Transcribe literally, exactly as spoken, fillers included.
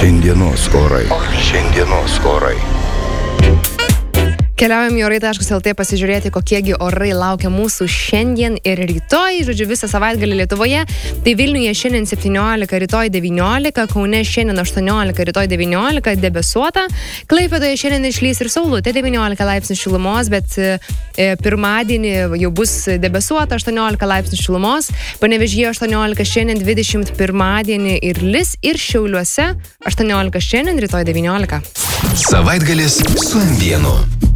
Šiandienos orai. Šiandienos orai. Keliaujam į orai taškas lt pasižiūrėti, kokiegi orai laukia mūsų šiandien ir rytoj, žodžiu, visą savaitgalį Lietuvoje. Tai Vilniuje šiandien septyniolika, rytoj devyniolika, Kaune šiandien aštuoniolika, rytoj devyniolika, debesuota. Klaipėdoje šiandien išlys ir saulutė, devyniolika laipsnių šilumos, bet e, pirmadienį jau bus debesuota, aštuoniolika laipsnių šilumos. Panevėžyje aštuoniolika šiandien, dvidešimt pirmadienį ir lis, ir Šiauliuose aštuoniolika šiandien, rytoj devyniolika. Savaitgalis su M vienu.